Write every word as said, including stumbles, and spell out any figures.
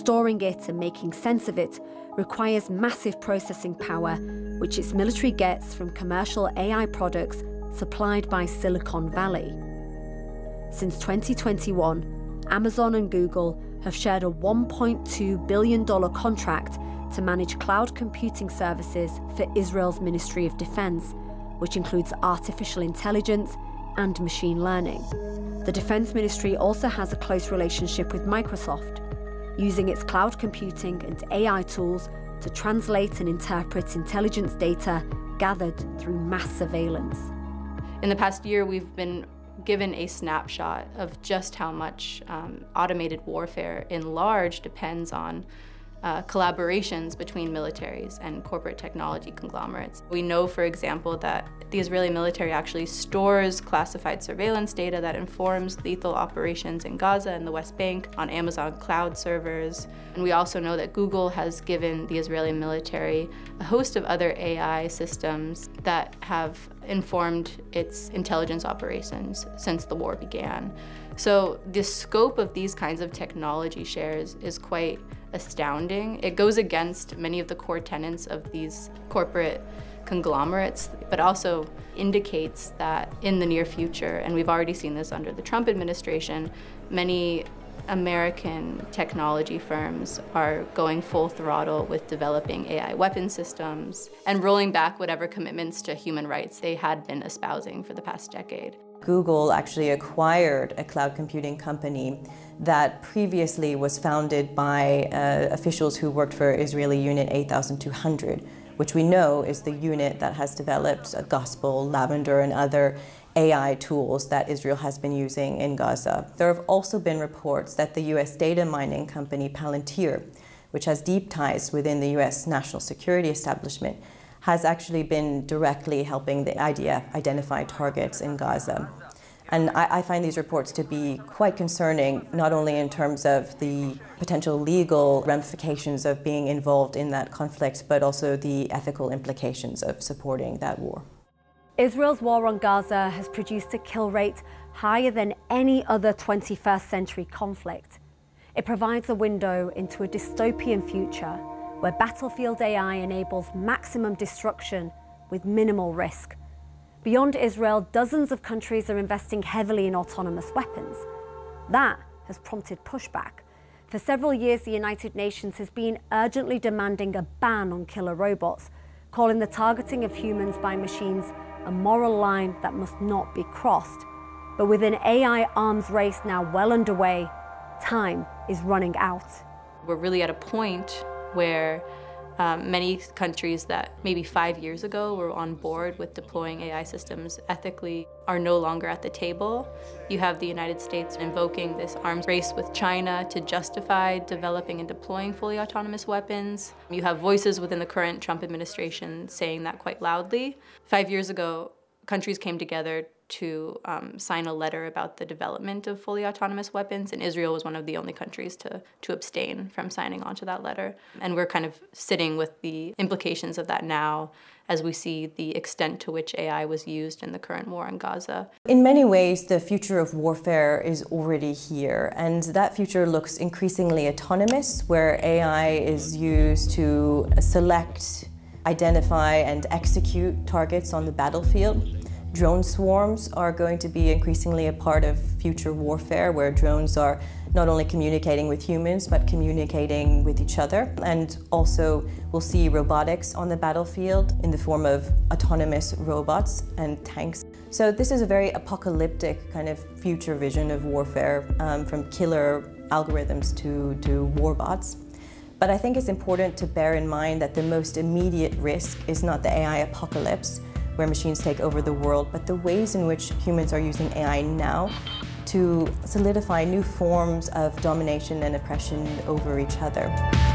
storing it and making sense of it requires massive processing power, which its military gets from commercial A I products supplied by Silicon Valley. Since twenty twenty-one, Amazon and Google have shared a one point two billion dollars contract to manage cloud computing services for Israel's Ministry of Defense, which includes artificial intelligence and machine learning. The Defense Ministry also has a close relationship with Microsoft, using its cloud computing and A I tools to translate and interpret intelligence data gathered through mass surveillance. In the past year, we've been given a snapshot of just how much um, automated warfare in large depends on uh, collaborations between militaries and corporate technology conglomerates. We know, for example, that the Israeli military actually stores classified surveillance data that informs lethal operations in Gaza and the West Bank on Amazon cloud servers. And we also know that Google has given the Israeli military a host of other A I systems that have informed its intelligence operations since the war began. So the scope of these kinds of technology shares is quite astounding. It goes against many of the core tenets of these corporate conglomerates, but also indicates that in the near future, and we've already seen this under the Trump administration, many American technology firms are going full throttle with developing A I weapon systems and rolling back whatever commitments to human rights they had been espousing for the past decade. Google actually acquired a cloud computing company that previously was founded by uh, officials who worked for Israeli Unit eight thousand two hundred, which we know is the unit that has developed uh, Gospel, Lavender, and other A I tools that Israel has been using in Gaza. There have also been reports that the U S data mining company Palantir, which has deep ties within the U S national security establishment, has actually been directly helping the I D F identify targets in Gaza. And I, I find these reports to be quite concerning, not only in terms of the potential legal ramifications of being involved in that conflict, but also the ethical implications of supporting that war. Israel's war on Gaza has produced a kill rate higher than any other twenty-first century conflict. It provides a window into a dystopian future where battlefield A I enables maximum destruction with minimal risk. Beyond Israel, dozens of countries are investing heavily in autonomous weapons. That has prompted pushback. For several years, the United Nations has been urgently demanding a ban on killer robots, calling the targeting of humans by machines a moral line that must not be crossed. But with an A I arms race now well underway, time is running out. We're really at a point where um, many countries that maybe five years ago were on board with deploying A I systems ethically are no longer at the table. You have the United States invoking this arms race with China to justify developing and deploying fully autonomous weapons. You have voices within the current Trump administration saying that quite loudly. Five years ago, countries came together to um, sign a letter about the development of fully autonomous weapons, and Israel was one of the only countries to, to abstain from signing on to that letter. And we're kind of sitting with the implications of that now as we see the extent to which A I was used in the current war in Gaza. In many ways, the future of warfare is already here, and that future looks increasingly autonomous, where A I is used to select, identify, and execute targets on the battlefield. Drone swarms are going to be increasingly a part of future warfare, where drones are not only communicating with humans, but communicating with each other. And also, we'll see robotics on the battlefield in the form of autonomous robots and tanks. So this is a very apocalyptic kind of future vision of warfare, um, from killer algorithms to, to war bots. But I think it's important to bear in mind that the most immediate risk is not the A I apocalypse, where machines take over the world, but the ways in which humans are using A I now to solidify new forms of domination and oppression over each other.